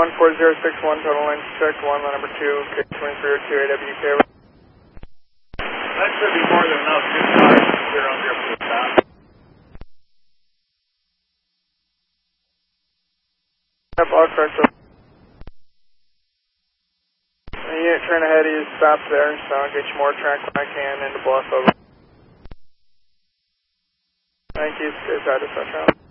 14061, total length check, 1, line number 2, K2302 AWK. That should be more than enough. Good time. 0 for the stop. Yep, all correct. The unit train ahead of you stopped there, so I'll get you more track when I can into Bluff over. Thank you, stay satisfied.